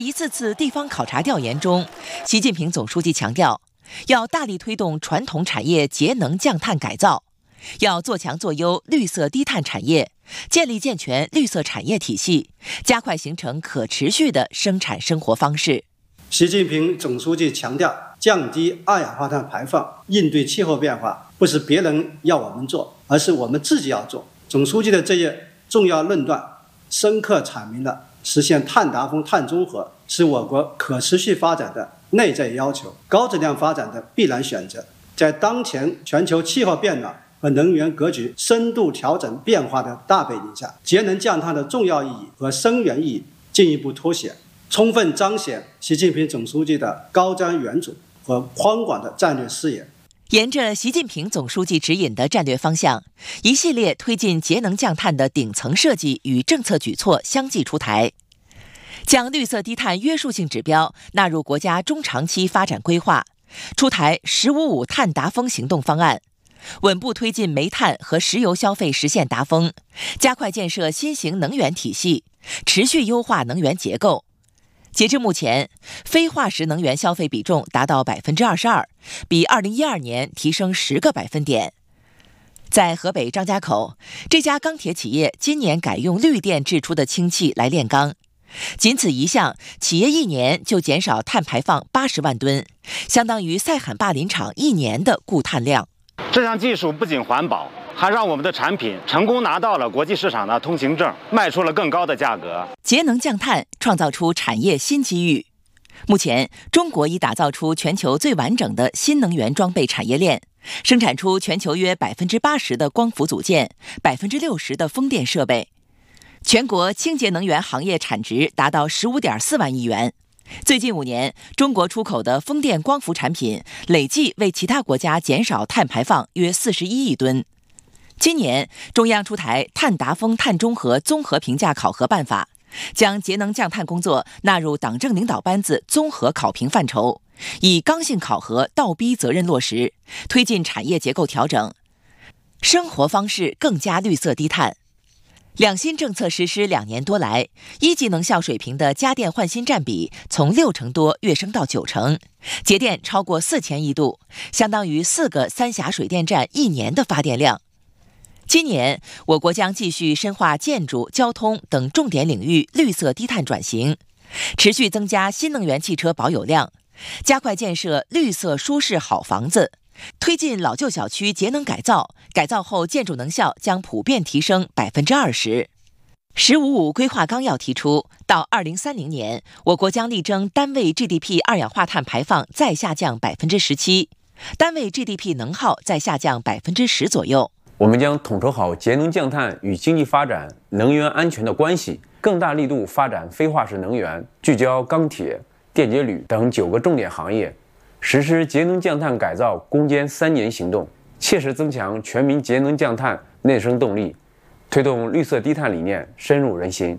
一次次地方考察调研中，习近平总书记强调，要大力推动传统产业节能降碳改造，要做强做优绿色低碳产业，建立健全绿色产业体系，加快形成可持续的生产生活方式。 习近平总书记强调，降低二氧化碳排放，应对气候变化，不是别人要我们做，而是我们自己要做。总书记的这一重要论断，深刻阐明了实现碳达峰、碳中和是我国可持续发展的内在要求，高质量发展的必然选择。在当前全球气候变暖和能源格局深度调整变化的大背景下，节能降碳的重要意义和深远意义进一步凸显，充分彰显习近平总书记的高瞻远瞩和宽广的战略视野。 沿着习近平总书记指引的战略方向，一系列推进节能降碳的顶层设计与政策举措相继出台，将绿色低碳约束性指标纳入国家中长期发展规划，出台“15.5”碳达峰行动方案，稳步推进煤炭和石油消费实现达峰，加快建设新型能源体系，持续优化能源结构。截至目前，非化石能源消费比重达到22%，比2012年提升10个百分点。在河北张家口，这家钢铁企业今年改用绿电制出的氢气来炼钢，仅此一项，企业1年就减少碳排放80万吨，相当于塞罕坝林场1年的固碳量。 这项技术不仅环保，还让我们的产品成功拿到了国际市场的通行证，卖出了更高的价格。 节能降碳创造出产业新机遇。目前，中国已打造出全球最完整的新能源装备产业链，生产出全球约80%的光伏组件，60%的风电设备。全国清洁能源行业产值达到15.4万亿元。最近5年，中国出口的风电光伏产品累计为其他国家减少碳排放约41亿吨。今年，中央出台碳达峰、碳中和综合评价考核办法，将节能降碳工作纳入党政领导班子综合考评范畴，以刚性考核倒逼责任落实，推进产业结构调整，生活方式更加绿色低碳。两新政策实施2年多来，1级能效水平的家电换新占比从60%多跃升到90%，节电超过4000亿度，相当于4个三峡水电站1年的发电量。今年，我国将继续深化建筑、交通等重点领域绿色低碳转型，持续增加新能源汽车保有量，加快建设绿色舒适好房子，推进老旧小区节能改造，改造后建筑能效将普遍提升20%。“15.5”规划纲要提出，到2030年，我国将力争单位 GDP 二氧化碳排放再下降17%，单位 GDP 能耗再下降10%左右。 我们将统筹好节能降碳与经济发展、能源安全的关系，更大力度发展非化石能源，聚焦钢铁、电解铝等9个重点行业，实施节能降碳改造攻坚3年行动，切实增强全民节能降碳内生动力，推动绿色低碳理念深入人心。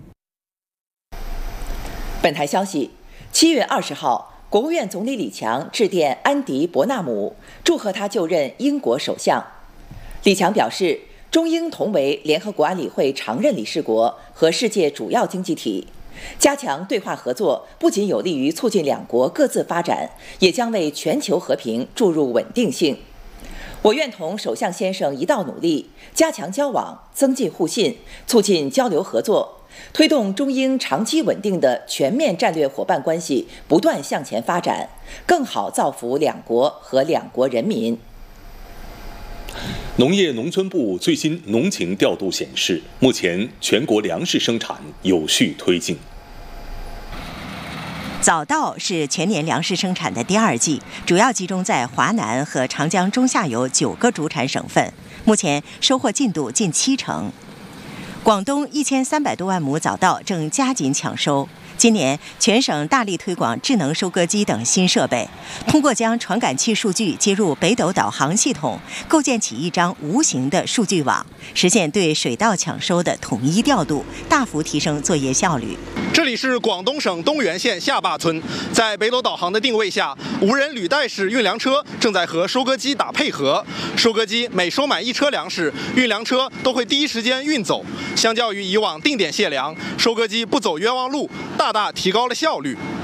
本台消息，7月20号，国务院总理李强致电安迪·伯纳姆，祝贺他就任英国首相。李强表示，中英同为联合国安理会常任理事国和世界主要经济体，加强对话合作不仅有利于促进两国各自发展，也将为全球和平注入稳定性。我愿同首相先生一道努力，加强交往，增进互信，促进交流合作，推动中英长期稳定的全面战略伙伴关系不断向前发展，更好造福两国和两国人民。 农业农村部最新农情调度显示，目前全国粮食生产有序推进。 早稻是全年粮食生产的第2季，主要集中在华南和长江中下游9个主产省份，目前收获进度近70%。广东1300多万亩早稻正加紧抢收。今年全省大力推广智能收割机等新设备，通过将传感器数据接入北斗导航系统，构建起一张无形的数据网，实现对水稻抢收的统一调度，大幅提升作业效率。 这里是广东省东源县下坝村，在北斗导航的定位下，无人履带式运粮车正在和收割机打配合。收割机每收满1车粮食，运粮车都会第一时间运走。相较于以往定点卸粮，收割机不走冤枉路， 大大提高了效率。